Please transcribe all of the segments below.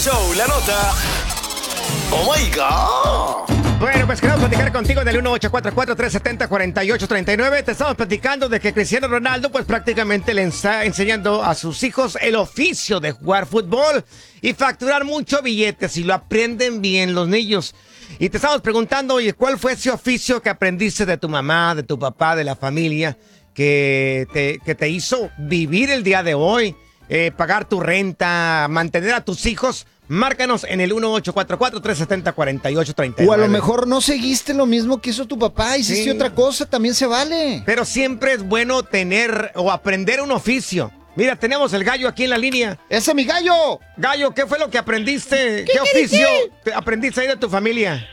Show, la nota. Oh my God. Bueno, pues queremos platicar contigo del 1844-370-4839. Te estamos platicando de que Cristiano Ronaldo pues prácticamente le está enseñando a sus hijos el oficio de jugar fútbol y facturar mucho billete si lo aprenden bien los niños. Y te estamos preguntando, oye, ¿cuál fue ese oficio que aprendiste de tu mamá, de tu papá, de la familia que te hizo vivir el día de hoy? Pagar tu renta, mantener a tus hijos. Márcanos en el 1844-370-4839. O a lo mejor no seguiste lo mismo que hizo tu papá, hiciste otra cosa, también se vale. Pero siempre es bueno tener o aprender un oficio. Mira, tenemos el Gallo aquí en la línea. ¡Ese es mi Gallo! Gallo, ¿qué fue lo que aprendiste? ¿Qué oficio aprendiste ahí de tu familia?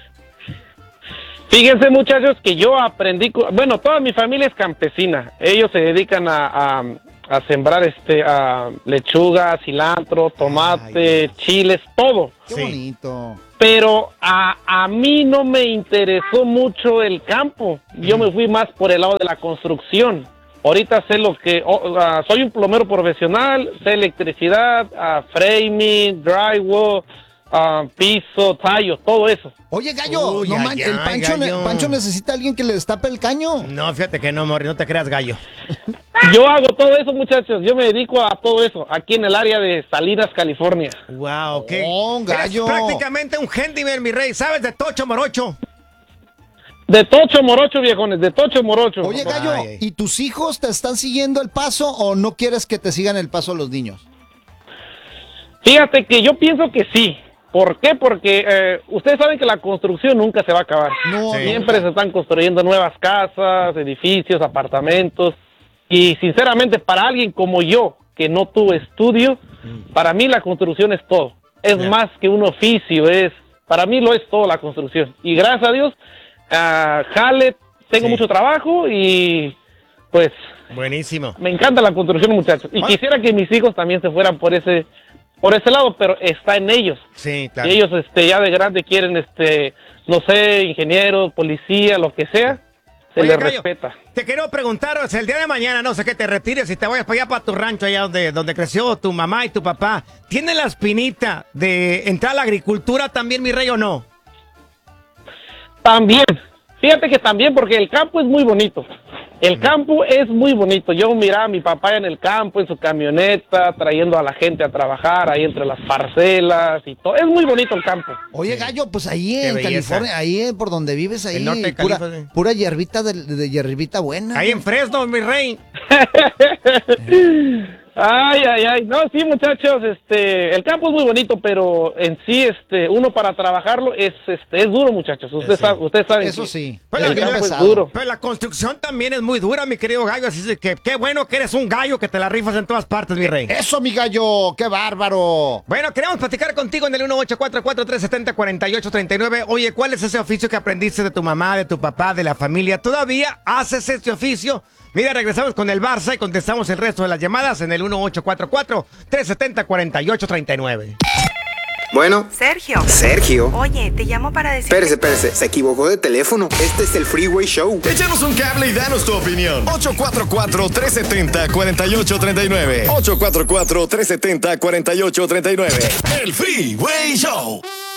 Fíjense, muchachos, que yo aprendí... Bueno, toda mi familia es campesina. Ellos se dedican a sembrar lechuga, cilantro, tomate, chiles, todo. ¡Qué bonito! Pero a mí no me interesó mucho el campo. Yo me fui más por el lado de la construcción. Ahorita sé soy un plomero profesional, sé electricidad, framing, drywall, piso, tallos, todo eso. Oye, Gallo, Uy, el Pancho necesita a alguien que le destape el caño. No, fíjate que no, Morri, no te creas, Gallo. Yo hago todo eso, muchachos. Yo me dedico a todo eso, aquí en el área de Salinas, California. Wow, qué. Oh, Gallo. Eres prácticamente un handyman, mi rey. ¿Sabes de tocho morocho? De tocho morocho, viejones, de tocho morocho. Oye, Gallo, ¿y tus hijos te están siguiendo el paso o no quieres que te sigan el paso los niños? Fíjate que yo pienso que sí. ¿Por qué? Porque ustedes saben que la construcción nunca se va a acabar. No, Siempre se están construyendo nuevas casas, edificios, apartamentos. Y sinceramente, para alguien como yo, que no tuve estudio, para mí la construcción es todo. Es más que un oficio, para mí lo es todo la construcción. Y gracias a Dios, jale, tengo mucho trabajo y pues... Buenísimo. Me encanta la construcción, muchachos. Y quisiera que mis hijos también se fueran por ese lado, pero está en ellos. Sí, claro. Si ellos ya de grande quieren, no sé, ingeniero, policía, lo que sea, se les Gallo, respeta. Te quiero preguntar, el día de mañana, no sé, que te retires y te vayas para allá, para tu rancho, allá donde creció tu mamá y tu papá. ¿Tiene la espinita de entrar a la agricultura también, mi rey, o no? También. Fíjate que también, porque el campo es muy bonito. El campo es muy bonito. Yo miraba a mi papá en el campo, en su camioneta, trayendo a la gente a trabajar ahí entre las parcelas y todo. Es muy bonito el campo. Oye, Gallo, pues ahí en California, ahí por donde vives, ahí el norte de California. Pura hierbita de hierbita buena. Ahí en Fresno, mi rey. Ay. No, sí, muchachos, el campo es muy bonito, pero en sí, uno para trabajarlo es duro, muchachos. Ustedes saben. Eso sí. Pero el campo es duro. Pero la construcción también es muy dura, mi querido Gallo. Así que qué bueno que eres un gallo que te la rifas en todas partes, mi rey. Eso, mi Gallo, qué bárbaro. Bueno, queremos platicar contigo en el 1844-370-4839. Oye, ¿cuál es ese oficio que aprendiste de tu mamá, de tu papá, de la familia? ¿Todavía haces ese oficio? Mira, regresamos con el Barça y contestamos el resto de las llamadas en el 1844-370-4839. Bueno. Sergio. Oye, te llamo para decir... Espérese. Se equivocó de teléfono. Este es el Freeway Show. Échanos un cable y danos tu opinión. 844-370-4839. 844-370-4839. El Freeway Show.